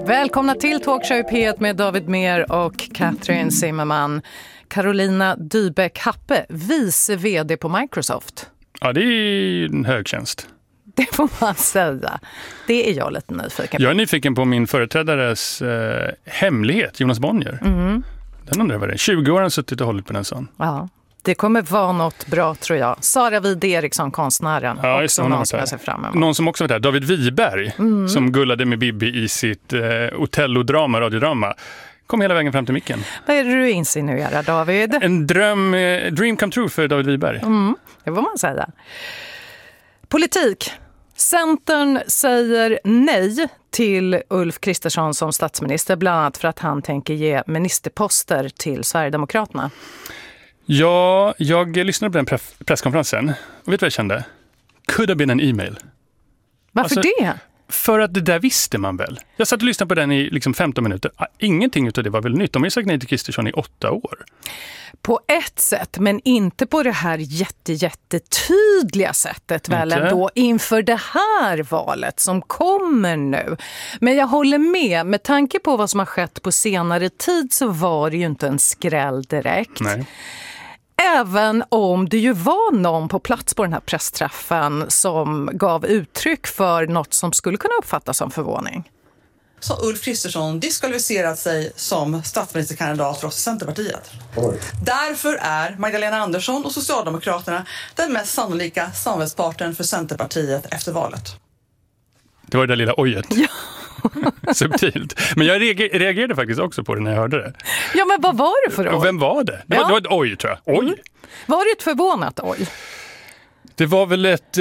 Välkomna till Talkshow P1 med David Mer och Katrin Zimmerman. Carolina Dybeck Happe, vice vd på Microsoft. Ja, det är en hög tjänst. Det får man säga. Det är jag lite nyfiken på. Jag är nyfiken på min företrädares hemlighet, Jonas Bonnier. Mm. Den undrar vad det är. 20 år har han suttit och hållit på den sån. Ja, det kommer vara något bra tror jag. Sara Wide Eriksson, konstnären. Ja, också någon som jag ser fram emot. Någon som också var där, David Wiberg, som gullade med Bibi i sitt Otello-drama, radiodrama. Kom hela vägen fram till micken. Vad är det du insinuerar, David? En dream come true för David Wiberg. Det får man säga. Politik. Centern säger nej till Ulf Kristersson som statsminister, bland annat för att han tänker ge ministerposter till Sverigedemokraterna. Ja, jag lyssnade på den presskonferensen och vet vad jag kände? Could have been an email. Varför det? För att det där visste man väl. Jag satt och lyssnade på den i liksom 15 minuter. Ingenting av det var väl nytt. De har ju sagt nej till Kristersson i 8 år. På ett sätt, men inte på det här jättetydliga sättet väl ändå inför det här valet som kommer nu. Men jag håller med tanke på vad som har skett på senare tid så var det ju inte en skräll direkt. Nej. Även om det ju var någon på plats på den här pressträffen som gav uttryck för något som skulle kunna uppfattas som förvåning. Så Ulf Kristersson diskvalificerat sig som statsministerkandidat för oss i Centerpartiet. Därför är Magdalena Andersson och Socialdemokraterna den mest sannolika samarbetspartnern för Centerpartiet efter valet. Det var det där lilla ojet. Ja. Subtilt. Men jag reagerade faktiskt också på det när jag hörde det. Ja, men vad var det för oj? Och vem var det? Det var ett oj, tror jag. Oj. Var det ett förvånat oj? Det var väl ett...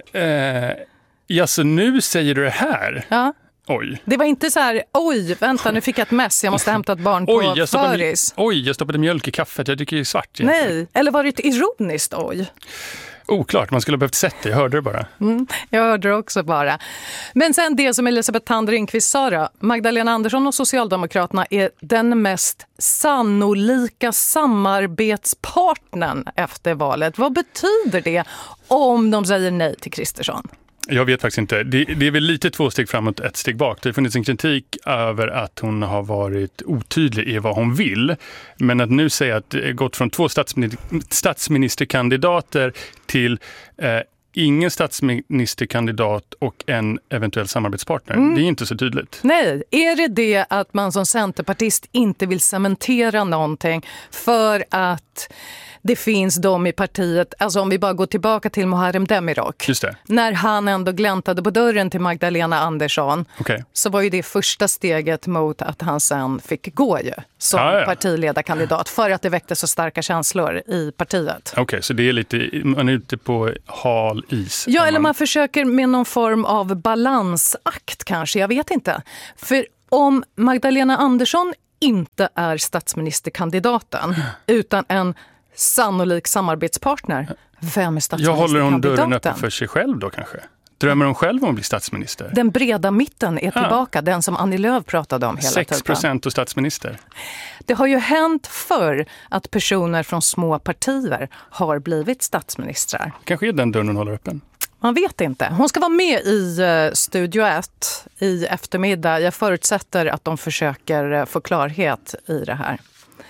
så nu säger du det här? Ja. Oj. Det var inte så här, oj, vänta, nu fick jag ett mess, jag måste hämta ett barn på föris. Jag stoppade mjölk i kaffet, jag tycker det är svart. Nej, eller var det ett ironiskt oj? Oklart, man skulle ha behövt sett det, jag hörde det bara. Jag hörde det också bara. Men sen det som Elisabeth Thand Ringqvist sa då, Magdalena Andersson och Socialdemokraterna är den mest sannolika samarbetspartnern efter valet. Vad betyder det om de säger nej till Kristersson? Jag vet faktiskt inte. Det är väl lite 2 steg framåt, 1 steg bak. Det har funnits en kritik över att hon har varit otydlig i vad hon vill. Men att nu säga att det gått från 2 statsministerkandidater till ingen statsministerkandidat och en eventuell samarbetspartner. Det är inte så tydligt. Nej, är det att man som centerpartist inte vill cementera någonting för att det finns de i partiet, alltså om vi bara går tillbaka till Muharrem Demirok. Just det. När han ändå gläntade på dörren till Magdalena Andersson så var ju det första steget mot att han sen fick gå ju som partiledarkandidat för att det väckte så starka känslor i partiet. Okej, så det är lite, man är ute på hal is. Ja, eller man försöker med någon form av balansakt kanske, jag vet inte. För om Magdalena Andersson inte är statsministerkandidaten utan en sannolik samarbetspartner. Vem är statsministerkandidaten? Jag håller hon dörren öppen för sig själv då kanske? Drömmer hon själv om att bli statsminister? Den breda mitten är tillbaka, den som Annie Lööf pratade om hela tiden. 6% och statsminister. Det har ju hänt förr att personer från små partier har blivit statsministrar. Kanske är den dörren hon håller öppen. Man vet inte. Hon ska vara med i Studio 1 i eftermiddag. Jag förutsätter att de försöker få klarhet i det här.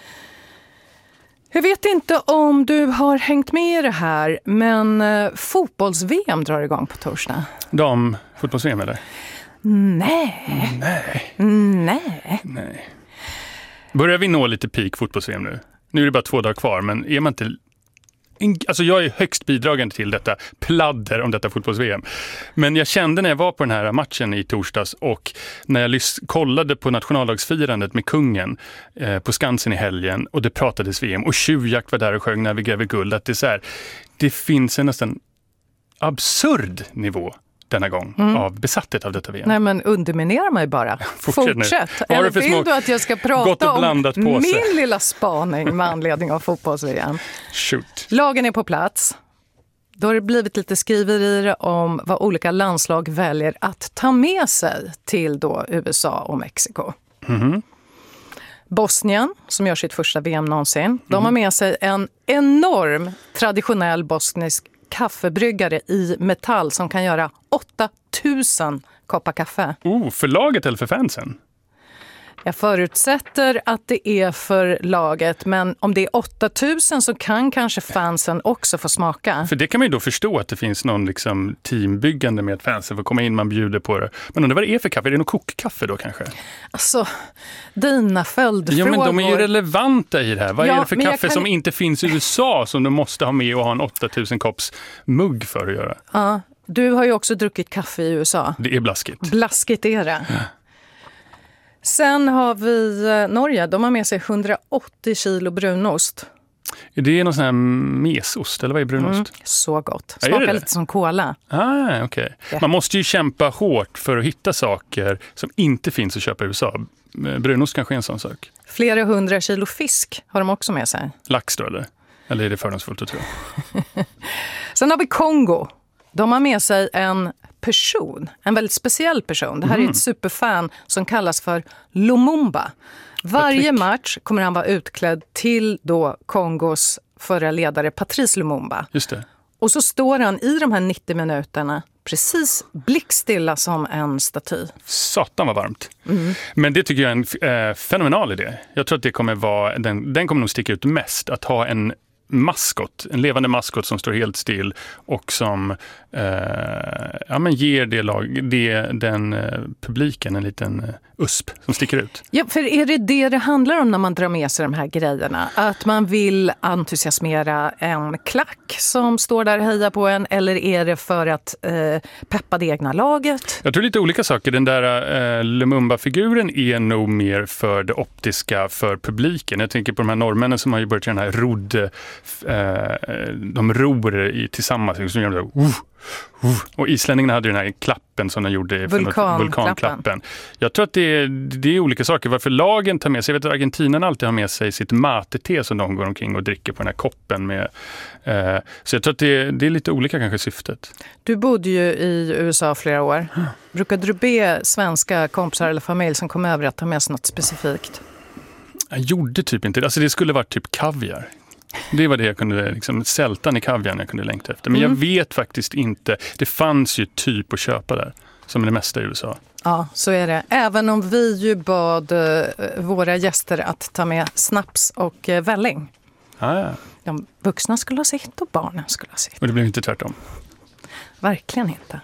Jag vet inte om du har hängt med i det här, men fotbolls-VM drar igång på torsdag. Fotbolls-VM eller? Nej. Börjar vi nå lite peak fotbolls-VM nu? Nu är det bara 2 dagar kvar, men är man inte... Alltså jag är högst bidragande till detta pladder om detta fotbolls-VM. Men jag kände när jag var på den här matchen i torsdags och när jag kollade på nationaldagsfirandet med kungen på Skansen i helgen och det pratades VM och Tjuvjakt var där och sjöng När vi gräver guld, att det är så här, det finns en nästan absurd nivå denna gång av besatthet av detta VM. Nej, men underminerar mig bara. Fortsätt. Eller vill du att jag ska prata om min lilla spaning med anledning av fotbolls-VM? Shoot. Lagen är på plats. Då har det blivit lite skriverier om vad olika landslag väljer att ta med sig till då USA och Mexiko. Bosnien, som gör sitt första VM någonsin, de har med sig en enorm traditionell bosnisk kaffebryggare i metall som kan göra 8000 koppar kaffe. För laget eller för fansen? Jag förutsätter att det är för laget, men om det är 8000 så kan kanske fansen också få smaka. För det kan man ju då förstå att det finns någon liksom teambyggande med att fansen får komma in, man bjuder på det. Men undrar vad det är för kaffe? Är det någon kokkaffe då kanske? Alltså, dina följdfrågor. Ja, men de är ju relevanta i det här. Vad är det för kaffe som inte finns i USA som du måste ha med och ha en 8000 kopps mugg för att göra? Ja, du har ju också druckit kaffe i USA. Det är blaskigt. Blaskigt är det. Ja. Sen har vi Norge. De har med sig 180 kilo brunost. Är det någon sån här mesost eller vad är brunost? Så gott. Smakar lite som cola. Okay. Yeah. Man måste ju kämpa hårt för att hitta saker som inte finns att köpa i USA. Brunost kanske är en sån sak. Flera 100 kilo fisk har de också med sig. Lax då eller? Eller är det fördomsfullt att tro? Sen har vi Kongo. De har med sig en person, en väldigt speciell person. Det här är ett superfan som kallas för Lumumba. Varje match kommer han vara utklädd till då Kongos förra ledare Patrice Lumumba. Just det. Och så står han i de här 90 minuterna precis blickstilla som en staty. Satan vad varmt. Men det tycker jag är en fenomenal idé. Jag tror att det kommer vara, den kommer nog sticka ut mest. Att ha en maskot, en levande maskot som står helt still och som ger den publiken en liten USP som sticker ut. Ja, för är det handlar om när man drar med sig de här grejerna? Att man vill entusiasmera en klack som står där och hejar på en, eller är det för att peppa det egna laget? Jag tror lite olika saker. Den där Lumumba-figuren är nog mer för det optiska för publiken. Jag tänker på de här norrmännen som har ju börjat göra den här de ror tillsammans som gör det och islänningarna hade den här klappen som de gjorde vulkanklappen. Jag tror att det är olika saker. Varför lagen tar med sig, jag vet att Argentina alltid har med sig sitt mate-te som de går omkring och dricker på den här koppen med. Så jag tror att det är lite olika kanske syftet. Du bodde ju i USA flera år. Brukade du be svenska kompisar eller familj som kom över att ta med sig något specifikt? Jag gjorde typ inte det. Alltså det skulle vara typ kaviar. Det var det jag kunde, liksom, sältan i kaviarn jag kunde längta efter. Men jag vet faktiskt inte, det fanns ju typ att köpa där, som är det mesta i USA. Ja, så är det. Även om vi ju bad våra gäster att ta med snaps och välling. Ja. De vuxna skulle ha sitt och barnen skulle ha sitt. Och det blev inte tvärtom. Verkligen inte.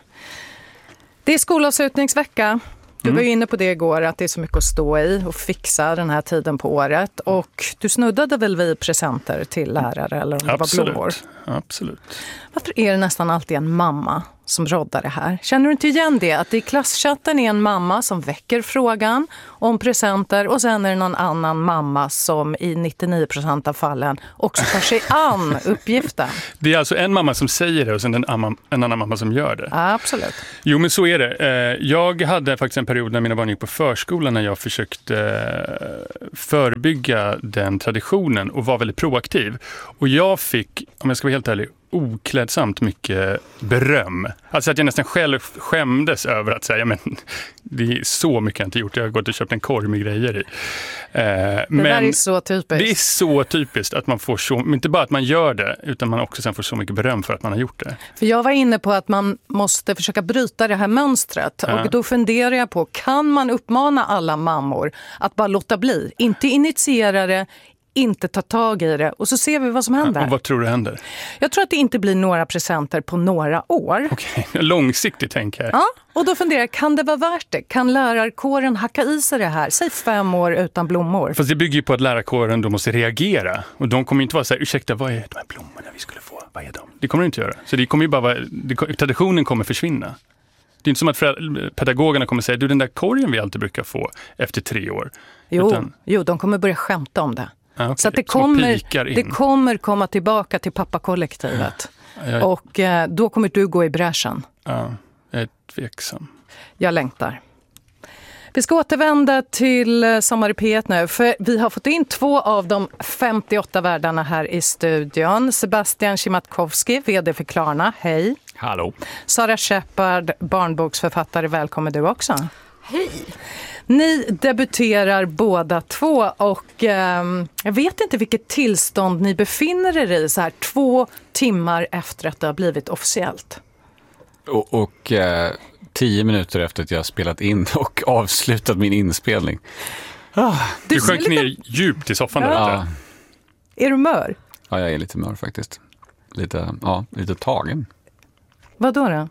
Det är skolavslutningsvecka. Du var ju inne på det igår, att det är så mycket att stå i och fixa den här tiden på året. Och du snuddade väl vid presenter till lärare eller om det var blommor? Absolut. Varför är det nästan alltid en mamma som roddar det här? Känner du inte igen det? Att det i klasschatten är en mamma som väcker frågan om presenter och sen är det någon annan mamma som i 99% av fallen också tar sig an uppgiften. Det är alltså en mamma som säger det och sen en annan mamma som gör det. Absolut. Jo, men så är det. Jag hade faktiskt en period när mina barn gick på förskolan när jag försökte förebygga den traditionen och var väldigt proaktiv. Och jag fick, om jag ska vara helt ärlig, oklädsamt mycket beröm. Alltså att jag nästan själv skämdes över att säga, men det är så mycket jag inte gjort. Jag har gått och köpt en korg med grejer i. Men det där är så typiskt. Det är så typiskt att man får så, inte bara att man gör det, utan man också sen får så mycket beröm för att man har gjort det. För jag var inne på att man måste försöka bryta det här mönstret. Ja. Och då funderar jag på, kan man uppmana alla mammor att bara låta bli? Inte initiera det, inte ta tag i det och så ser vi vad som händer. Och vad tror du händer? Jag tror att det inte blir några presenter på några år. Okej, långsiktigt tänker jag. Ja, och då funderar jag, kan det vara värt det? Kan lärarkåren hacka i sig det här? Säg 5 år utan blommor. Fast det bygger ju på att lärarkåren då måste reagera. Och de kommer inte vara så här, ursäkta, vad är de här blommorna vi skulle få? Vad är de? Det kommer de inte göra. Så det kommer ju bara vara, traditionen kommer försvinna. Det är inte som att pedagogerna kommer säga, du, den där korgen vi alltid brukar få efter 3 år. Jo, de kommer börja skämta om det. Ah, okay. Så att det kommer komma tillbaka till pappakollektivet. Och då kommer du gå i bräschen. Ja, jag är tveksam. Jag längtar. Vi ska återvända till Sommar i P1 nu, för vi har fått in 2 av de 58 värdarna här i studion. Sebastian Szymatkowski, vd för Klarna. Hej. Hallå. Sara Shepard, barnboksförfattare. Välkommen du också. Hej. Ni debuterar båda 2 och jag vet inte vilket tillstånd ni befinner er i så här 2 timmar efter att det har blivit officiellt. Och 10 minuter efter att jag har spelat in och avslutat min inspelning. Du sjönk ner djupt i soffan. Ja. Är du mör? Ja, jag är lite mör faktiskt. Lite tagen. Vad då?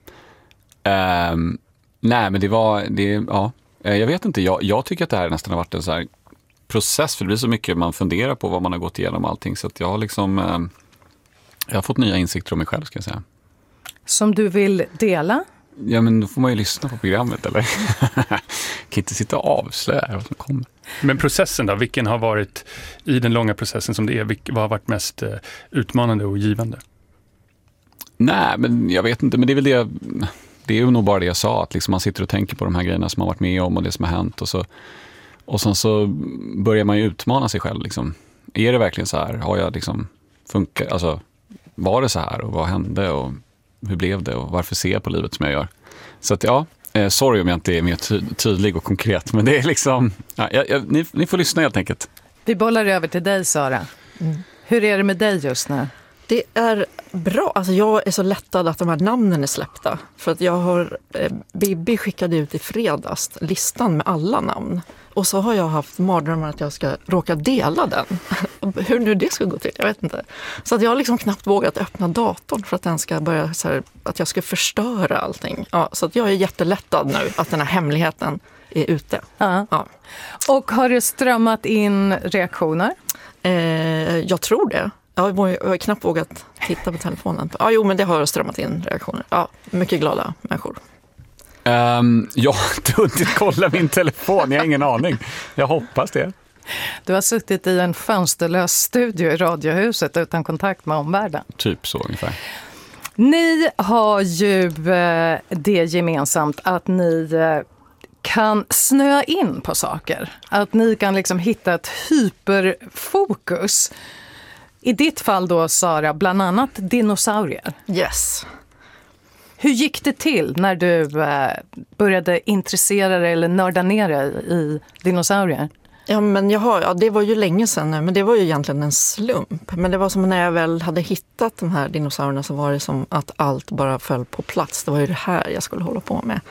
Nej, men jag vet inte. Jag tycker att det här nästan har varit en så här process, för det blir så mycket man funderar på vad man har gått igenom allting, så att jag har liksom jag har fått nya insikter om mig själv, ska jag säga. Som du vill dela? Ja, men då får man ju lyssna på programmet, eller? Kan inte sitta och avslöja vad som kommer. Men processen då, vilken har varit i den långa processen som det är, vad har varit mest utmanande och givande? Nej, men jag vet inte, men det är väl det är ju nog bara det jag sa, att liksom man sitter och tänker på de här grejerna som har varit med om och det som har hänt, och sen så börjar man ju utmana sig själv liksom. Är det verkligen så här? Har jag liksom funkat, alltså var det så här, och vad hände och hur blev det och varför ser jag på livet som jag gör? Så att sorry om jag inte är mer tydlig och konkret, men det är liksom ni får lyssna helt enkelt. Vi bollar över till dig, Sara. Hur är det med dig just nu? Det är bra. Alltså jag är så lättad att de här namnen är släppta. För att jag har, Bibi skickade ut i fredags listan med alla namn. Och så har jag haft mardrömmar att jag ska råka dela den. Hur nu det ska gå till, jag vet inte. Så att jag har liksom knappt vågat öppna datorn för att den ska börja så här, att jag ska förstöra allting. Ja, så att jag är jättelättad nu att den här hemligheten är ute. Ja. Och har det strömmat in reaktioner? Jag tror det. Jag har knappt vågat titta på telefonen. Jo, men det har strömmat in reaktioner. Ja, mycket glada människor. Jag har inte hunnit kolla min telefon, jag har ingen aning. Jag hoppas det. Du har suttit i en fönsterlös studio i Radiohuset utan kontakt med omvärlden. Typ så ungefär. Ni har ju det gemensamt att ni kan snöa in på saker. Att ni kan liksom hitta ett hyperfokus. I ditt fall då, Sara, bland annat dinosaurier. Yes. Hur gick det till när du började intressera dig eller nörda ner dig i dinosaurier? Ja, men det var ju länge sedan nu, men det var ju egentligen en slump. Men det var som när jag väl hade hittat de här dinosaurierna, så var det som att allt bara föll på plats. Det var ju det här jag skulle hålla på med.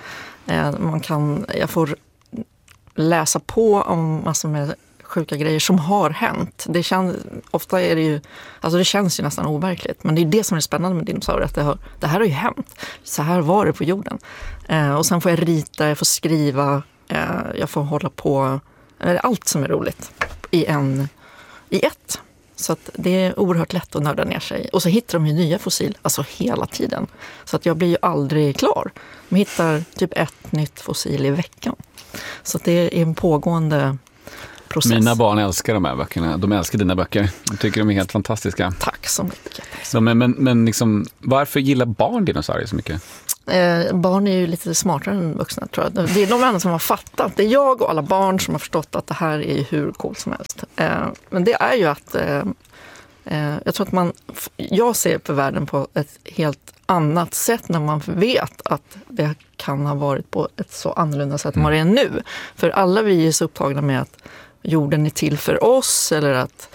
Jag får läsa på om massor med sjuka grejer som har hänt. Ofta är det ju, alltså det känns ju nästan overkligt, men det är det som är spännande med dinosaurier, att det här har ju hänt. Så här var det på jorden. Och sen får jag rita, jag får skriva, jag får hålla på, allt som är roligt i ett. Så att det är oerhört lätt att nörda ner sig. Och så hittar de ju nya fossil, alltså hela tiden. Så att jag blir ju aldrig klar. Man hittar typ ett nytt fossil i veckan. Så att det är en pågående process. Mina barn älskar de här böckerna. De älskar dina böcker. De tycker de är helt fantastiska. Tack så mycket. Men liksom, varför gillar barn dinosaurier så mycket? Barn är ju lite smartare än vuxna, tror jag. Det är de enda som har fattat. Det är jag och alla barn som har förstått att det här är hur coolt som helst. Men det är ju att jag tror att jag ser på världen på ett helt annat sätt när man vet att det kan ha varit på ett så annorlunda sätt än vad det är nu. För alla vi är så upptagna med att jorden är till för oss, eller att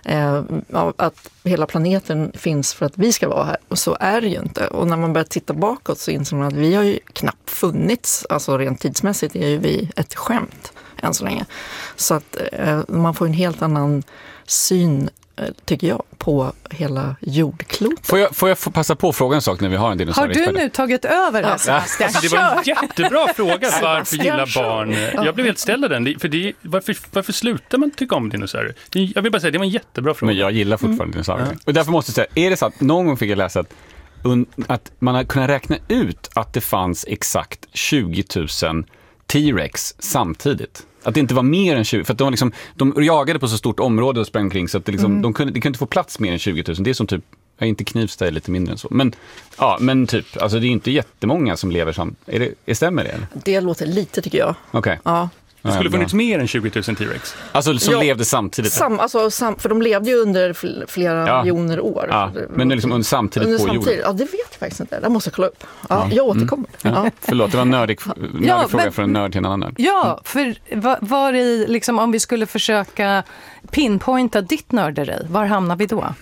hela planeten finns för att vi ska vara här. Och så är det ju inte. Och när man börjar titta bakåt så inser man att vi har ju knappt funnits. Alltså rent tidsmässigt är ju vi ett skämt än så länge. Så att man får en helt annan syn, tycker jag, på hela jordklotet. Får jag passa på fråga en sak när vi har en dinosaurie? Har du nu tagit över det, Sebastian? Alltså, det var en jättebra fråga. Varför gillar barn? Jag blev helt ställd av den. Varför slutar man tycka om dinosaurier? Jag vill bara säga, det var en jättebra fråga. Men jag gillar fortfarande dinosaurier. Och därför måste jag säga, är det så att någon gång fick jag läsa att man har kunnat räkna ut att det fanns exakt 20 000 T-Rex samtidigt? Att det inte var mer än 20, för att de jagade på så stort område och sprang omkring, så att det de kunde inte få plats mer än 20 000. Det är som typ, inte Knivsta är lite mindre än så. Men typ, alltså det är inte jättemånga som lever stämmer det? Eller? Det låter lite, tycker jag. Okej. Ja. Det skulle funnits mer än 20 000 T-Rex. Alltså som levde samtidigt? För de levde ju under flera miljoner år. Ja, men liksom samtidigt på jorden? Ja, det vet jag faktiskt inte. Det måste jag kolla upp. Ja, jag återkommer. Ja. Förlåt, det var en nördig fråga från en nörd till en annan nörd. Ja, för var i, liksom, om vi skulle försöka pinpointa ditt nörderi, var hamnar vi då?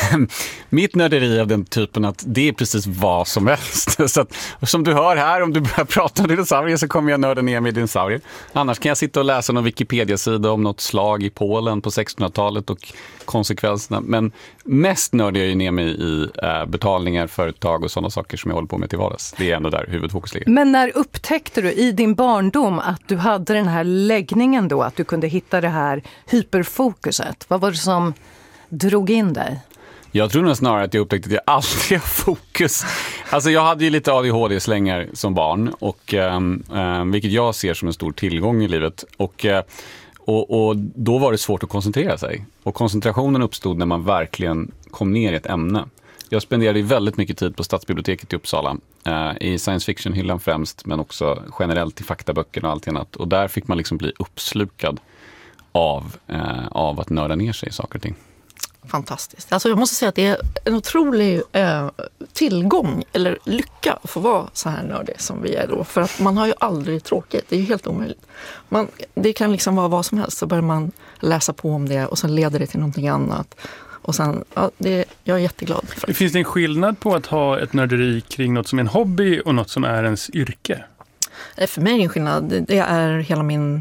mitt nörderi av den typen att det är precis vad som helst. Så att, som du hör här, om du börjar prata om dinosaurier så kommer jag nörda ner med dinosaurier. Annars kan jag sitta och läsa någon Wikipedia-sida om något slag i Polen på 1600-talet och konsekvenserna. Men mest nördar jag ju ner mig i betalningar, företag och sådana saker som jag håller på med till vardags. Det är ändå där huvudfokus ligger. Men när upptäckte du i din barndom att du hade den här läggningen då, att du kunde hitta det här hyperfokuset? Vad var det som drog in dig? Jag tror nog snarare att jag upptäckte att jag alltid har fokus. Alltså jag hade ju lite ADHD-slängar som barn, och vilket jag ser som en stor tillgång i livet. Och då var det svårt att koncentrera sig. Och koncentrationen uppstod när man verkligen kom ner i ett ämne. Jag spenderade väldigt mycket tid på Stadsbiblioteket i Uppsala. I science fiction-hyllan främst, men också generellt i faktaböckerna och allt annat. Och där fick man liksom bli uppslukad av att nörda ner sig i saker och ting. Fantastiskt. Alltså jag måste säga att det är en otrolig tillgång eller lycka att få vara så här nördig som vi är då. För att man har ju aldrig tråkigt. Det är ju helt omöjligt. Det kan liksom vara vad som helst. Så börjar man läsa på om det och sen leder det till någonting annat. Och sen, jag är jätteglad för det. Finns det en skillnad på att ha ett nörderi kring något som är en hobby och något som är ens yrke? För mig är det en skillnad. Det är hela min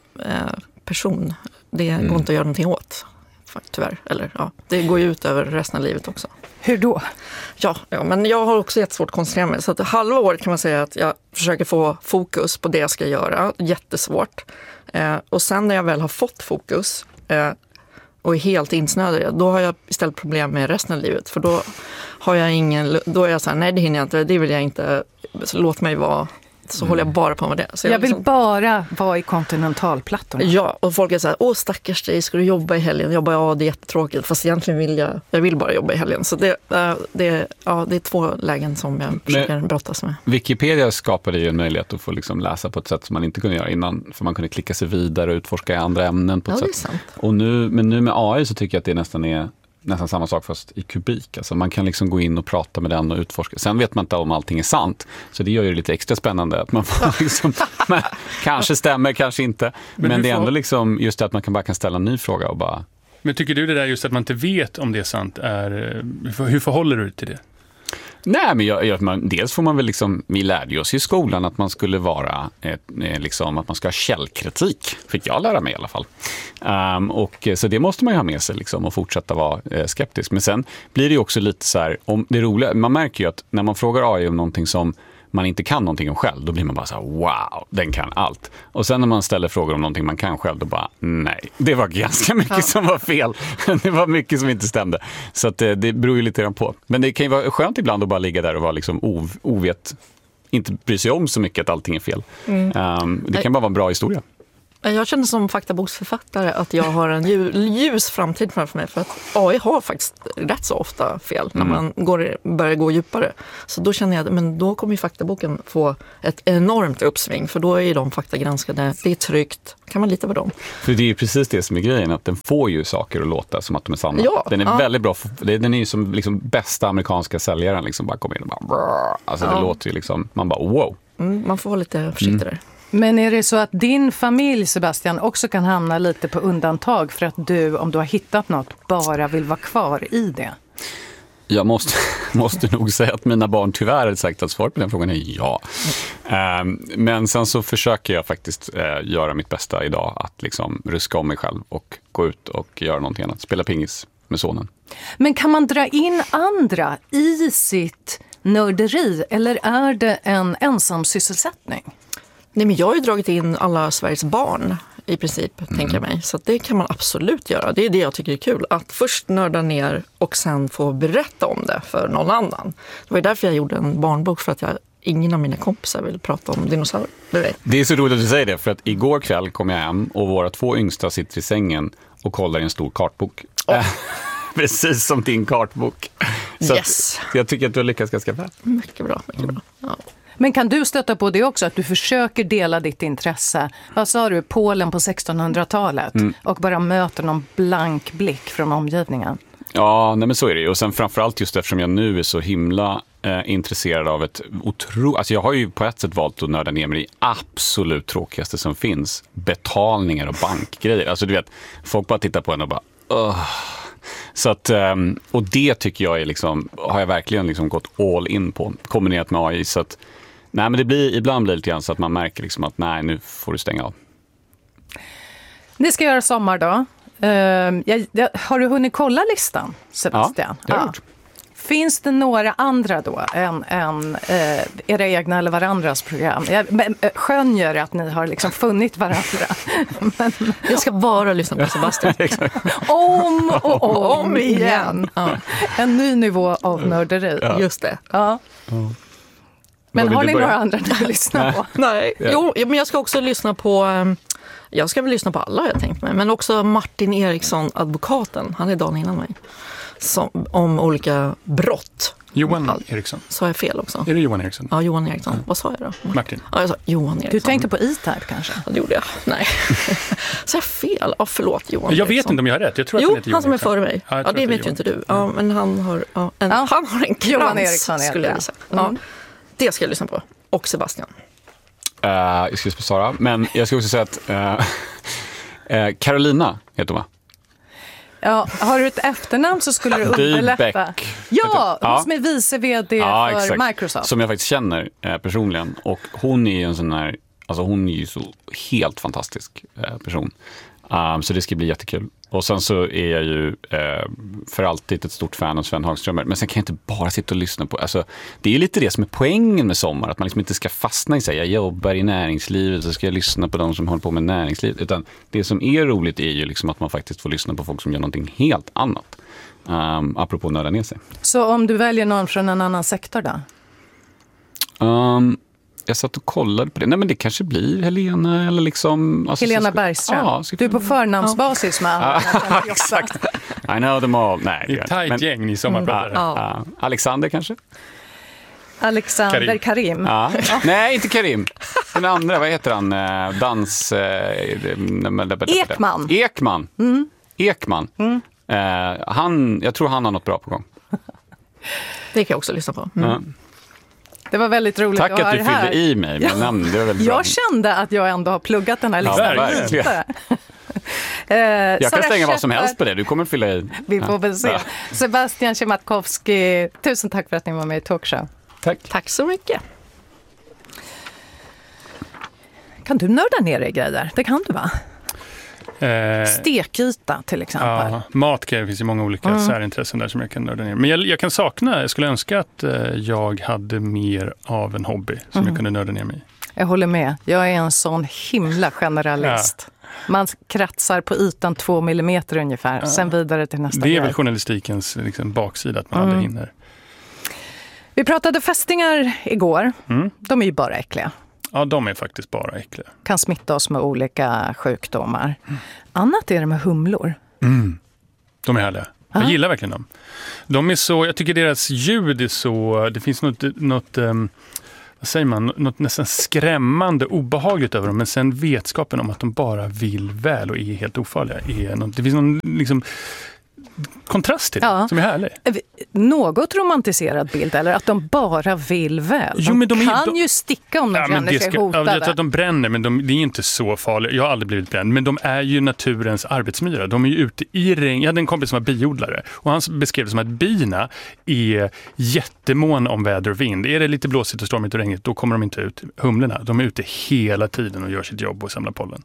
person. Det går inte att göra någonting åt. Tyvärr. Det går ju ut över resten av livet också. Hur då? Ja, men jag har också jättesvårt att koncentrera mig. Så att halva året kan man säga att jag försöker få fokus på det jag ska göra. Jättesvårt. Och sen när jag väl har fått fokus och är helt insnödig, då har jag istället problem med resten av livet. För då har jag då är jag så här, nej det hinner jag inte, det vill jag inte. Så låt mig vara. Så håller jag bara på med det. Så jag vill bara vara i kontinentalplattorna. Ja, och folk är så här, stackars dig, ska du jobba i helgen? Jag bara, det är jättetråkigt. Fast egentligen jag vill bara jobba i helgen. Så det är två lägen som jag försöker brottas med. Wikipedia skapade ju en möjlighet att få liksom läsa på ett sätt som man inte kunde göra innan. För man kunde klicka sig vidare och utforska andra ämnen på ett sätt. Det är sant. Och nu med AI så tycker jag att det nästan är samma sak fast i kubik. Alltså man kan liksom gå in och prata med den och utforska. Sen vet man inte om allting är sant. Så det gör ju lite extra spännande att man får liksom, kanske stämmer, kanske inte. Men det är ändå liksom just det att man bara kan ställa en ny fråga och bara... Men tycker du det där just att man inte vet om det är sant hur förhåller du dig till det? Nej, men dels får man väl liksom, vi lärde oss i skolan att man skulle vara liksom, att man ska ha källkritik, fick jag lära mig i alla fall. Och så det måste man ju ha med sig liksom, och fortsätta vara skeptisk. Men sen blir det ju också lite så här, om det roliga, man märker ju att när man frågar AI om någonting som man inte kan någonting om själv, då blir man bara så här, wow, den kan allt. Och sen när man ställer frågor om någonting man kan själv, då bara, nej, det var ganska mycket som var fel. Det var mycket som inte stämde. Så att det beror ju lite grann på. Men det kan ju vara skönt ibland att bara ligga där och vara liksom inte bry sig om så mycket att allting är fel. Det kan bara vara en bra historia. Jag känner som faktaboksförfattare att jag har en ljus framtid framför mig, för att AI har faktiskt rätt så ofta fel när man börjar gå djupare. Så då känner jag att då kommer ju faktaboken få ett enormt uppsving, för då är de faktagranskade, det är tryggt, kan man lita på dem. För det är ju precis det som är grejen, att den får ju saker att låta som att de är sanna. Ja, den är väldigt bra, den är ju som liksom bästa amerikanska säljaren, liksom bara kommer in och bara brrr. Alltså det låter ju liksom, man bara wow. Man får vara lite försiktig där. Men är det så att din familj, Sebastian, också kan hamna lite på undantag för att du, om du har hittat något, bara vill vara kvar i det? Jag måste nog säga att mina barn tyvärr har sagt att svaret på den frågan är ja. Men sen så försöker jag faktiskt göra mitt bästa idag att liksom ruska om mig själv och gå ut och göra någonting annat. Spela pingis med sonen. Men kan man dra in andra i sitt nörderi, eller är det en ensam sysselsättning? Nej, men jag har ju dragit in alla Sveriges barn i princip, tänker jag mig. Så det kan man absolut göra. Det är det jag tycker är kul. Att först nörda ner och sen få berätta om det för någon annan. Det var ju därför jag gjorde en barnbok, för att ingen av mina kompisar vill prata om dinosaurier. Det är så roligt att du säger det, för att igår kväll kom jag hem och våra 2 yngsta sitter i sängen och kollar i en stor kartbok. Precis som din kartbok. Så yes. Jag tycker att du har lyckats ganska väl. Mycket bra, mycket bra. Ja. Men kan du stöta på det också, att du försöker dela ditt intresse? Vad sa du? Polen på 1600-talet och bara möter någon blank blick från omgivningen? Ja, nej men så är det ju. Och sen framförallt just eftersom jag nu är så himla intresserad av alltså jag har ju på ett sätt valt att nörda ner mig i absolut tråkigaste som finns. Betalningar och bankgrejer. Alltså du vet, folk bara tittar på en och bara Så att, och det tycker jag är liksom, har jag verkligen liksom gått all in på, kombinerat med AI. Så att, nej, men ibland blir det lite grann så att man märker liksom att nej, nu får du stänga av. Ni ska göra sommar då. Har du hunnit kolla listan, Sebastian? Ja, det har jag gjort. Finns det några andra då än era egna eller varandras program? Jag skönjer att ni har liksom funnit varandra. Men jag ska bara lyssna på Sebastian. om och om igen. Ja. En ny nivå av nörderi. Ja. Just det. Ja. Men har ni några andra att lyssna på? Nej. Jo, men jag ska också lyssna på... Jag ska väl lyssna på alla, jag tänkt mig. Men också Martin Eriksson, advokaten. Han är dagen innan mig. Om olika brott. Johan Eriksson. Sa jag fel också? Är det Johan Eriksson? Ja, Johan Eriksson. Vad sa jag då? Martin. Ja, jag sa Johan Eriksson. Du tänkte på E-Type kanske? Ja, det gjorde jag. Nej. Så jag fel? Ja, förlåt, Johan Eriksson. Jag vet inte om jag har rätt. Jag tror att han heter han som är Eriksson. före mig. Ja, det vet ju inte du. Ja, men han har, han har en krans, Johan Eriksson, skulle jag säga. Ja, det ska jag lyssna på. Och Sebastian. Jag ska svara, men jag ska också säga att Carolina heter hon, va? Ja, har du ett efternamn så skulle du underlätta. Dybeck. Ja, hon som är vice vd för exakt. Microsoft. Som jag faktiskt känner personligen. Och hon är ju en sån här, alltså hon är ju så helt fantastisk person. Så det ska bli jättekul. Och sen så är jag ju för alltid ett stort fan av Sven Hagströmer. Men sen kan jag inte bara sitta och lyssna på... Alltså, det är ju lite det som är poängen med sommar. Att man liksom inte ska fastna i sig. Jag jobbar i näringslivet så ska jag lyssna på de som håller på med näringsliv. Utan det som är roligt är ju liksom att man faktiskt får lyssna på folk som gör någonting helt annat. Apropå nörda ner sig. Så om du väljer någon från en annan sektor då? Jag satt och kollade på det. Nej, men det kanske blir Helena eller liksom... Alltså, Helena Bergström. Ja, du är på förnamnsbasis med alla. Exakt. I know them all. Nej, det är ett tajt gäng ni sommarpratare. Alexander kanske? Alexander Karim. Ja. Nej, inte Karim. Den andra, vad heter han? Ekman. Ekman. Jag tror han har något bra på gång. Det kan jag också lyssna på. Det var väldigt roligt att ha du fyllde i mig med namn. Det var väldigt jag kände att jag ändå har pluggat den här listan. Verkligen. Jag kan stänga vad som helst på det. Du kommer fylla i. Vi får väl se. Sebastian Siemiatkowski, tusen tack för att ni var med i Talkshow. Tack så mycket. Kan du nörda ner i grejer? Det kan du, va? Stekyta till exempel. Ja, matgrejer finns ju många olika särintressen där som jag kan nörda ner. Men jag kan sakna, jag skulle önska att jag hade mer av en hobby som jag kunde nörda ner mig i. Jag håller med. Jag är en sån himla generalist. Ja. Man kratsar på ytan 2 millimeter ungefär, sen vidare till nästa grej. Det är väl journalistikens liksom, baksida att man aldrig hinner. Vi pratade fästingar igår. De är ju bara äckliga. Ja, de är faktiskt bara äckliga. Kan smitta oss med olika sjukdomar. Annat är det med humlor. De är härliga. Jag gillar verkligen dem. De är så, jag tycker deras ljud är så, det finns något vad säger man, något nästan skrämmande obehagligt över dem, men sen vetskapen om att de bara vill väl och är helt ofarliga det finns någon liksom kontrast till det, som är härlig. Något romantiserad bild, eller att de bara vill väl. De kan ju sticka om de känner sig hotade. Jag tror att de bränner, men det är inte så farligt. Jag har aldrig blivit bränd, men de är ju naturens arbetsmyra. De är ju ute i regn. Jag hade en kompis som var biodlare och han beskrev det som att bina är jättemån om väder och vind. Är det lite blåsigt och stormigt och regnigt, då kommer de inte ut. Humlorna, de är ute hela tiden och gör sitt jobb och samlar pollen.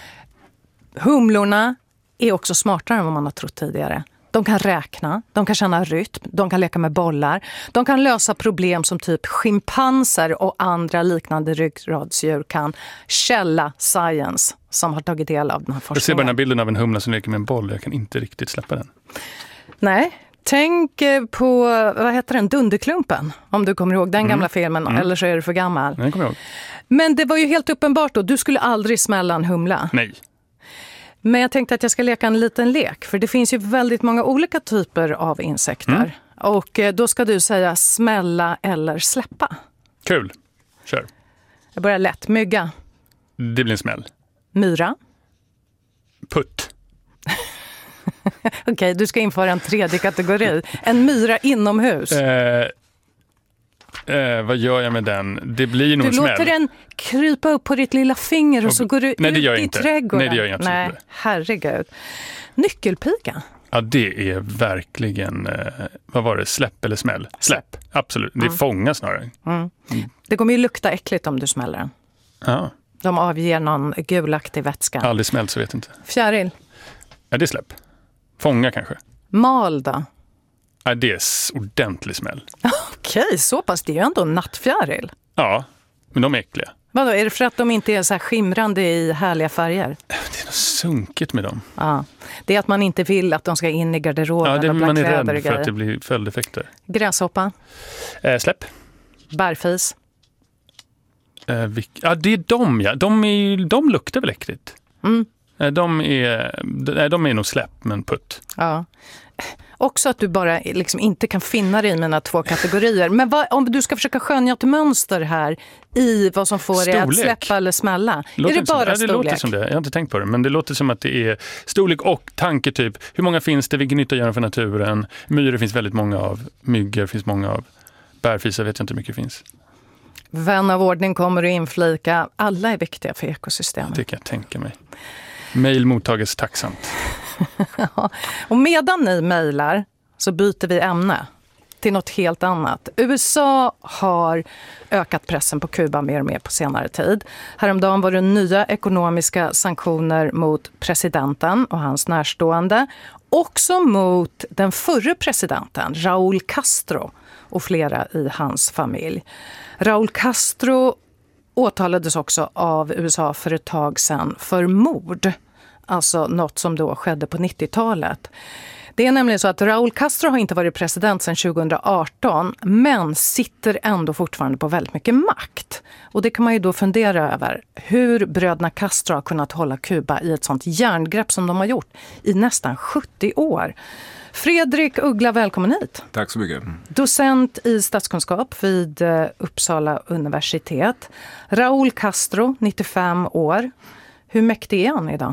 Humlorna är också smartare än vad man har trott tidigare. De kan räkna, de kan känna rytm, de kan leka med bollar. De kan lösa problem som typ schimpanser och andra liknande ryggradsdjur kan. Källa Science, som har tagit del av den här forskningen. Jag ser bara den här bilden av en humla som leker med en boll. Jag kan inte riktigt släppa den. Nej, tänk på, vad heter den, Dunderklumpen. Om du kommer ihåg den gamla filmen, eller så är du för gammal. Den kommer jag ihåg. Men det var ju helt uppenbart då, du skulle aldrig smälla en humla. Nej. Men jag tänkte att jag ska leka en liten lek. För det finns ju väldigt många olika typer av insekter. Och då ska du säga smälla eller släppa. Kul. Kör. Jag börjar lätt. Mygga. Det blir en smäll. Myra. Putt. Okej, du ska införa en tredje kategori. En myra inomhus. Vad gör jag med den? Det blir nog en smäll. Du låter den krypa upp på ditt lilla finger och så går du ut i trädgården. Nej, det gör jag inte. Nej, herregud. Nyckelpiga. Ja, det är verkligen, vad var det, släpp eller smäll? Släpp, absolut. Det är fånga snarare. Det kommer ju lukta äckligt om du smäller den. Ja. De avger någon gulaktig vätska. Aldrig smält så vet inte. Fjäril. Ja, det är släpp. Fånga kanske. Mal då? Ja, det är ordentlig smäll. Okej, så pass. Det är ju ändå nattfjäril. Ja, men de är äckliga. Vadå, är det för att de inte är så här skimrande i härliga färger? Det är något sunkigt med dem. Ja, det är att man inte vill att de ska in i garderoben. Ja, det är, och man är kläder rädd för att det blir följdeffekter. Gräshoppa. Släpp. Bärfis. Ja, det är de, ja. De luktar väl äckligt. De är nog släpp, men putt. Ja. Också att du bara liksom inte kan finna dig i mina 2 kategorier. Men om du ska försöka skönja ett mönster här i vad som får dig att släppa eller smälla. Är det bara storlek? Det låter som det. Jag har inte tänkt på det. Men det låter som att det är storlek och tanke typ. Hur många finns det? Vilken nytta gör de för naturen? Myror finns väldigt många av. Myggor finns många av. Bärfisar vet jag inte hur mycket finns. Vän av ordning kommer att inflika. Alla är viktiga för ekosystemet. Det kan jag tänka mig. Mail mottages tacksamt. Och medan ni mejlar så byter vi ämne till något helt annat. USA har ökat pressen på Kuba mer och mer på senare tid. Häromdagen var det nya ekonomiska sanktioner mot presidenten och hans närstående. Också mot den förre presidenten, Raúl Castro, och flera i hans familj. Raúl Castro åtalades också av USA för ett tag sedan för mord. Alltså något som då skedde på 90-talet. Det är nämligen så att Raúl Castro har inte varit president sedan 2018 men sitter ändå fortfarande på väldigt mycket makt. Och det kan man ju då fundera över hur bröderna Castro har kunnat hålla Kuba i ett sånt järngrepp som de har gjort i nästan 70 år. Fredrik Uggla, välkommen hit. Tack så mycket. Docent i statskunskap vid Uppsala universitet. Raúl Castro, 95 år. Hur mäktig är han idag?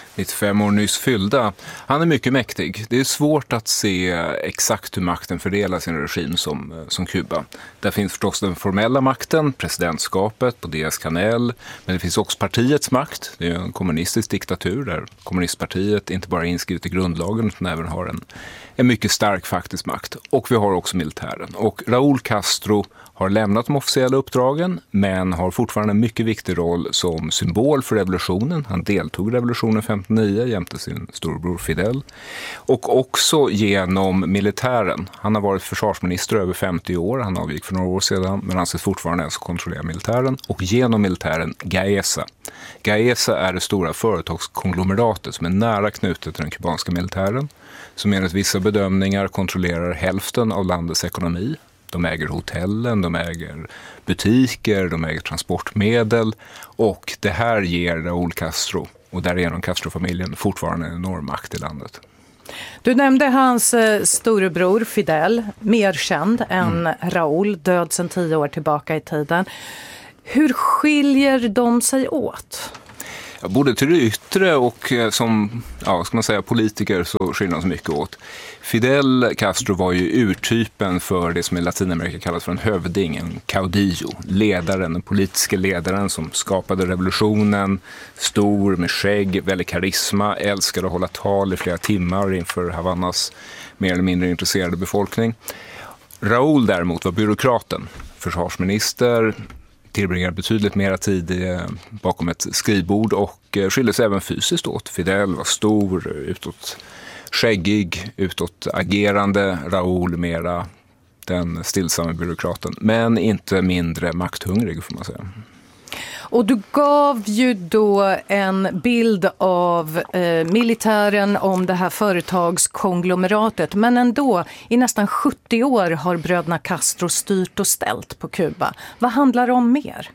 95 år nyss fyllda. Han är mycket mäktig. Det är svårt att se exakt hur makten fördelar sin regim som Kuba. Där finns förstås den formella makten, presidentskapet på Díaz-Canel. Men det finns också partiets makt. Det är en kommunistisk diktatur där kommunistpartiet inte bara är inskrivet i grundlagen utan även har en mycket stark faktisk makt. Och vi har också militären. Och Raúl Castro har lämnat de officiella uppdragen men har fortfarande en mycket viktig roll som symbol för revolutionen. Han deltog i revolutionen 59 jämte sin storbror Fidel. Och också genom militären. Han har varit försvarsminister över 50 år. Han avgick för några år sedan men han anses fortfarande ens kontrollera militären. Och genom militären Gaesa. Gaesa är det stora företagskonglomeratet som är nära knutet till den kubanska militären. Som enligt vissa bedömningar kontrollerar hälften av landets ekonomi. De äger hotellen, de äger butiker, de äger transportmedel och det här ger Raúl Castro och därigenom Castro-familjen fortfarande en enorm makt i landet. Du nämnde hans storebror Fidel, mer känd än Raúl, död sedan 10 år tillbaka i tiden. Hur skiljer de sig åt? Både till det yttre och som ska man säga, politiker så skiljer de sig mycket åt. Fidel Castro var ju urtypen för det som i Latinamerika kallas för en hövding, en caudillo, ledaren, den politiska ledaren som skapade revolutionen, stor med skägg, väldigt karisma, älskade att hålla tal i flera timmar inför Havannas mer eller mindre intresserade befolkning. Raúl däremot var byråkraten, försvarsminister, tillbringar betydligt mera tid bakom ett skrivbord och skiljer sig även fysiskt åt. Fidel var stor, utåt skäggig, utåt agerande. Raúl mera den stillsamma byråkraten, men inte mindre makthungrig får man säga. Och du gav ju då en bild av militären om det här företagskonglomeratet. Men ändå, i nästan 70 år har bröderna Castro styrt och ställt på Kuba. Vad handlar det om mer?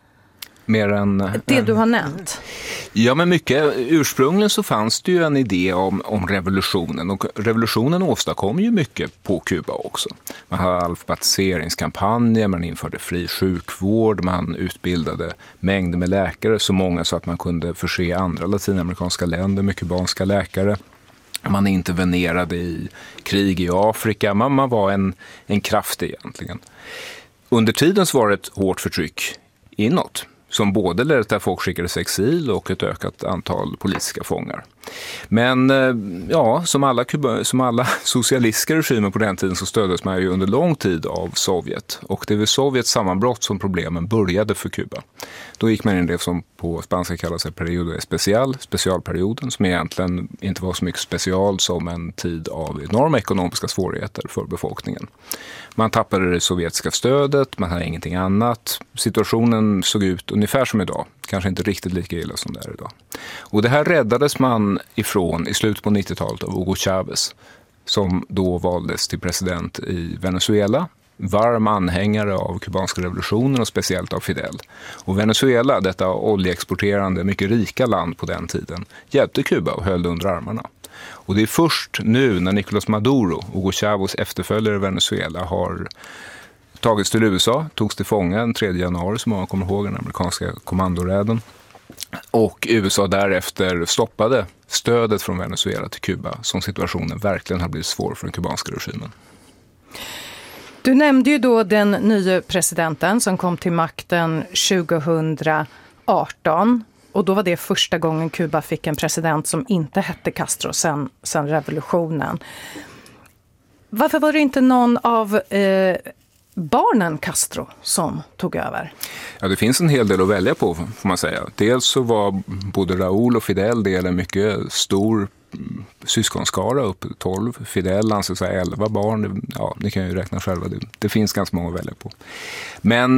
Mer än det du har nämnt. Ja, men mycket. Ursprungligen så fanns det ju en idé om revolutionen och revolutionen åstadkom ju mycket på Kuba också. Man hade alfabetiseringskampanjer, man införde fri sjukvård, man utbildade mängder med läkare, så många så att man kunde förse andra latinamerikanska länder med kubanska läkare. Man intervenerade i krig i Afrika, man var en kraft egentligen. Under tiden så var det ett hårt förtryck inåt, som både ledde till att folk skickades exil och ett ökat antal politiska fångar. Men ja, som alla socialistiska regimer på den tiden så stöddes man ju under lång tid av Sovjet. Och det är vid Sovjets sammanbrott som problemen började för Kuba. Då gick man in i det som på spanska kallas periodo especial, specialperioden, som egentligen inte var så mycket special som en tid av enorma ekonomiska svårigheter för befolkningen. Man tappade det sovjetiska stödet, man hade ingenting annat. Situationen såg ut ungefär som idag, kanske inte riktigt lika illa som det är idag. Och det här räddades man ifrån i slutet på 90-talet av Hugo Chávez, som då valdes till president i Venezuela. Varm anhängare av kubanska revolutionen och speciellt av Fidel. Och Venezuela, detta oljeexporterande, mycket rika land på den tiden, hjälpte Kuba och höll under armarna. Och det är först nu när Nicolás Maduro, Hugo Chávez efterföljare i Venezuela, har tagits till USA, togs till fånga den 3 januari som man kommer ihåg, den amerikanska kommandoräden. Och USA därefter stoppade stödet från Venezuela till Kuba, som situationen verkligen har blivit svår för den kubanska regimen. Du nämnde ju då den nya presidenten som kom till makten 2018. Och då var det första gången Kuba fick en president som inte hette Castro sen revolutionen. Varför var det inte någon av barnen Castro som tog över? Ja, det finns en hel del att välja på, får man säga. Dels så var både Raúl och Fidel del en mycket stor syskonskara, upp 12. Fidel anses ha 11 barn. Ja, ni kan ju räkna själva. Det finns ganska många att välja på. Men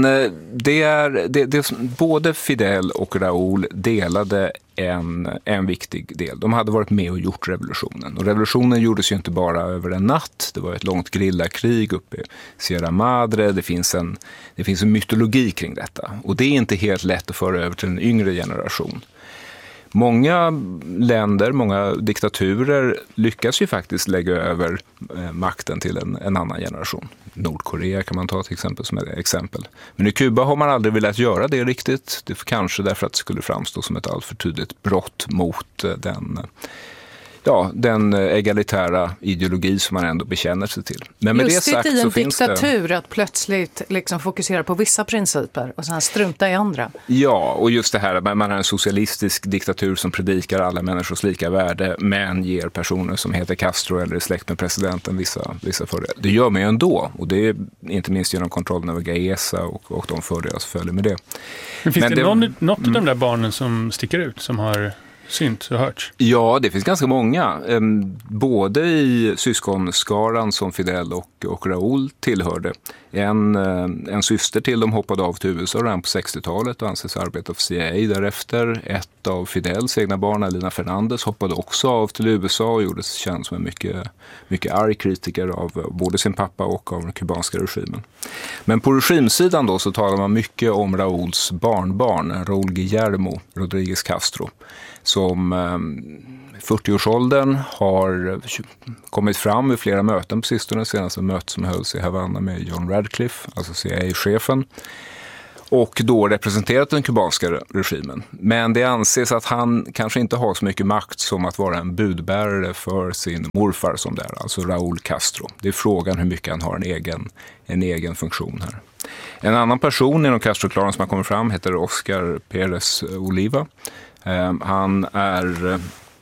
både Fidel och Raúl delade en viktig del. De hade varit med och gjort revolutionen. Och revolutionen gjordes ju inte bara över en natt. Det var ett långt grillakrig uppe i Sierra Madre. Det finns en mytologi kring detta. Och det är inte helt lätt att föra över till en yngre generation. Många länder, många diktaturer lyckas ju faktiskt lägga över makten till en annan generation. Nordkorea kan man ta till exempel som ett exempel. Men i Kuba har man aldrig velat göra det riktigt. Det är kanske därför att det skulle framstå som ett alltför tydligt brott mot den egalitära ideologi som man ändå bekänner sig till. Men med just det sagt i en så finns diktatur att plötsligt liksom fokusera på vissa principer och sen strunta i andra. Ja, och just det här att man har en socialistisk diktatur som predikar alla människors lika värde men ger personer som heter Castro eller är släkt med presidenten vissa fördelar. Det gör man ju ändå, och det är inte minst genom kontrollen över Gaesa och de fördelar som följer med det. Men finns det något av de där barnen som sticker ut, som har synt och hört? Ja, det finns ganska många. Både i syskonskaran som Fidel och Raúl tillhörde. En syster till dem hoppade av till USA redan på 60-talet och anses arbeta för CIA därefter. Ett av Fidels egna barn, Alina Fernández, hoppade också av till USA och gjordes känd som en mycket arg kritiker av både sin pappa och av den kubanska regimen. Men på regimsidan då så talar man mycket om Raúls barnbarn, Raúl Guillermo Rodríguez Castro, som 40-årsåldern har kommit fram vid flera möten på sistone. Senaste mötet som hölls i Havanna med John Radcliffe, alltså CIA-chefen. Och då representerat den kubanska regimen. Men det anses att han kanske inte har så mycket makt som att vara en budbärare för sin morfar som det är, alltså Raúl Castro. Det är frågan hur mycket han har en egen funktion här. En annan person inom Castro-klanen som har kommit fram heter Oscar Pérez Oliva. Han är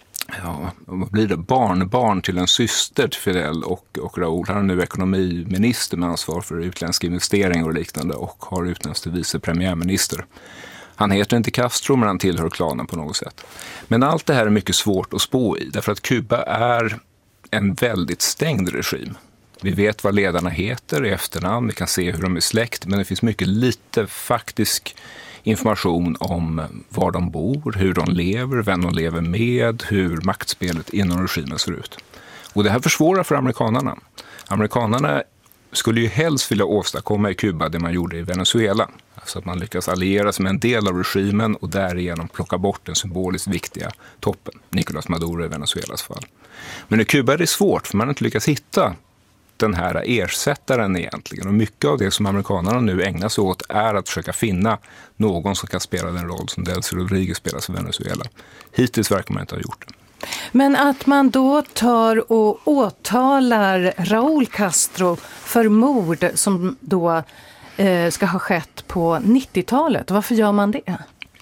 barnbarn till en syster till Fidel och Raúl. Han är nu ekonomiminister med ansvar för utländska investeringar och liknande och har utnämnts till vice premiärminister. Han heter inte Castro, men han tillhör klanen på något sätt. Men allt det här är mycket svårt att spå i, därför att Kuba är en väldigt stängd regim. Vi vet vad ledarna heter i efternamn, vi kan se hur de är släkt, men det finns mycket lite faktisk information om var de bor, hur de lever, vem de lever med, hur maktspelet inom regimen ser ut. Och det här försvårar för amerikanerna. Amerikanerna skulle ju helst vilja åstadkomma i Kuba det man gjorde i Venezuela. Alltså att man lyckas alliera sig med en del av regimen och därigenom plocka bort den symboliskt viktiga toppen, Nicolás Maduro i Venezuelas fall. Men i Kuba är det svårt, för man har inte lyckats hitta den här ersättaren egentligen. Och mycket av det som amerikanerna nu ägnar sig åt är att försöka finna någon som kan spela den roll som Delcy Rodriguez spelar i Venezuela. Hittills verkar man inte ha gjort det. Men att man då tar och åtalar Raúl Castro för mord som då ska ha skett på 90-talet. Varför gör man det?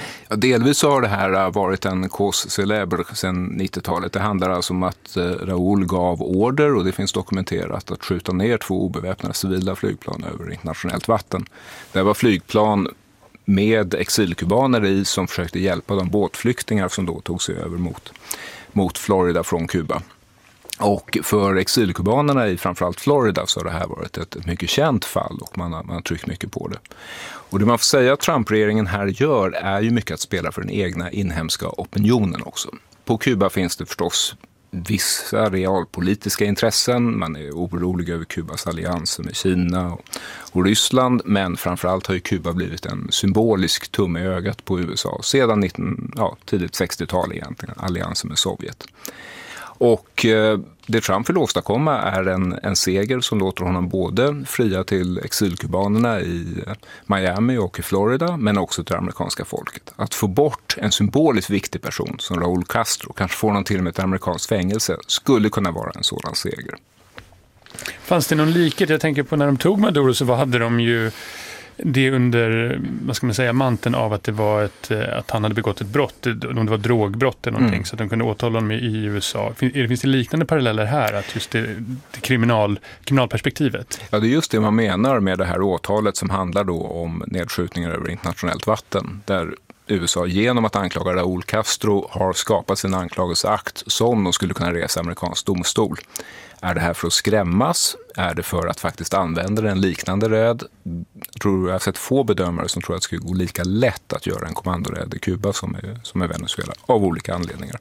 Ja, delvis så har det här varit en cause célèbre sedan 90-talet. Det handlar alltså om att Raúl gav order, och det finns dokumenterat, att skjuta ner 2 obeväpnade civila flygplan över internationellt vatten. Det var flygplan med exilkubaner i som försökte hjälpa de båtflyktingar som då tog sig över mot Florida från Kuba. Och för exilkubanerna i framförallt Florida så har det här varit ett mycket känt fall, och man har tryckt mycket på det. Och det man får säga att Trump-regeringen här gör är ju mycket att spela för den egna inhemska opinionen också. På Kuba finns det förstås vissa realpolitiska intressen. Man är orolig över Kubas allianser med Kina och Ryssland, men framförallt har ju Kuba blivit en symbolisk tumme i ögat på USA sedan tidigt 60-tal egentligen, alliansen med Sovjet. Och det Trump vill åstadkomma är en seger som låter honom både fria till exilkubanerna i Miami och i Florida, men också till det amerikanska folket. Att få bort en symboliskt viktig person som Raúl Castro, kanske få honom till och med ett amerikanskt fängelse, skulle kunna vara en sådan seger. Fanns det någon likhet? Jag tänker på när de tog Maduro, så hade de ju det under, vad ska man säga, manteln av att det var att han hade begått ett brott, om det var drogbrott eller någonting, så att de kunde åtala honom i USA. Finns det liknande paralleller här, att just det kriminalperspektivet? Ja, det är just det man menar med det här åtalet som handlar då om nedskjutningar över internationellt vatten, där USA genom att anklaga Raúl Castro har skapat sin anklagelseakt som de skulle kunna resa amerikansk domstol. Är det här för att skrämmas? Är det för att faktiskt använda en liknande räd? Jag har sett få bedömare som tror att det skulle gå lika lätt att göra en kommandoräd i Kuba som är Venezuela, av olika anledningar.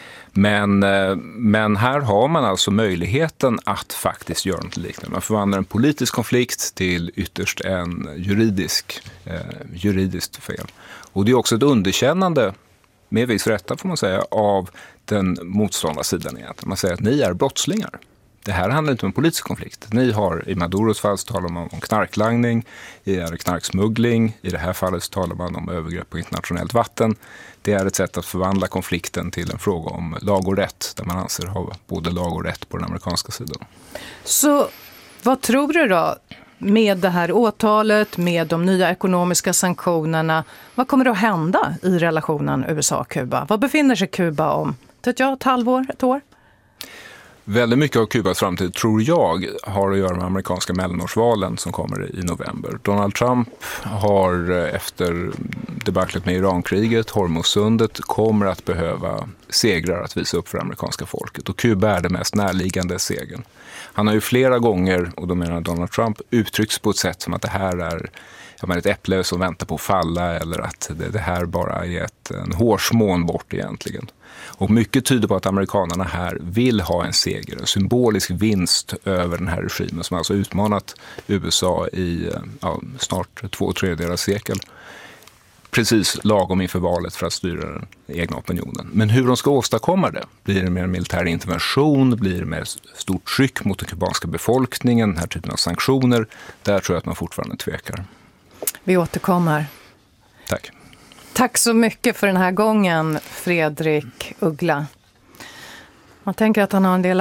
Men här har man alltså möjligheten att faktiskt göra något liknande. Man förvandlar en politisk konflikt till ytterst en juridiskt fel. Och det är också ett underkännande, med viss rätta får man säga, av den motståndande sidan egentligen. Man säger att ni är brottslingar. Det här handlar inte om en politisk konflikt. Ni har i Maduros fall så talar man om knarklangning, i knarksmuggling. I det här fallet så talar man om övergrepp på internationellt vatten. Det är ett sätt att förvandla konflikten till en fråga om lag och rätt, där man anser ha både lag och rätt på den amerikanska sidan. Så vad tror du då med det här åtalet, med de nya ekonomiska sanktionerna? Vad kommer att hända i relationen USA-Kuba? Vad befinner sig Kuba om? Ett halvår, ett år? Väldigt mycket av Kubas framtid, tror jag, har att göra med amerikanska mellanårsvalen som kommer i november. Donald Trump har efter debaclet med Irankriget, Hormuzsundet, kommer att behöva segrar att visa upp för amerikanska folket. Och Kuba är det mest närliggande segern. Han har ju flera gånger, och då menar Donald Trump, uttrycks på ett sätt som att det här är ett äpple som väntar på att falla, eller att det här bara är en hårsmån bort egentligen. Och mycket tyder på att amerikanerna här vill ha en seger, en symbolisk vinst över den här regimen som alltså utmanat USA i snart 2/3 sekel. Precis lagom inför valet för att styra den egna opinionen. Men hur de ska åstadkomma det? Blir det mer militär intervention? Blir det mer stort tryck mot den kubanska befolkningen? Den här typen av sanktioner? Där tror jag att man fortfarande tvekar. Vi återkommer. Tack. Tack så mycket för den här gången, Fredrik Uggla. Man tänker att han har en del